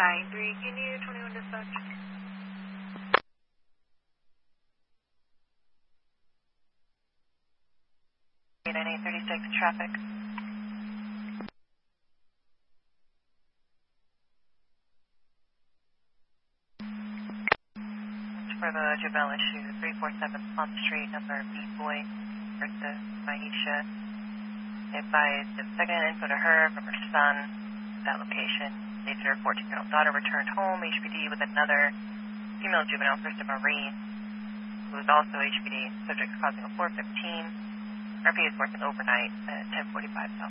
9-3, can you 21 dispatch? 9836 traffic. It's for the Javel issue, 347 Plum Street, number B Boy versus Maisha. Advised the second info to her from her son, that location. Stated her 14-year-old daughter returned home, HPD, with another female juvenile, Krista Marie, who was also HPD, subject causing a 415. RP is working overnight at 1045 South.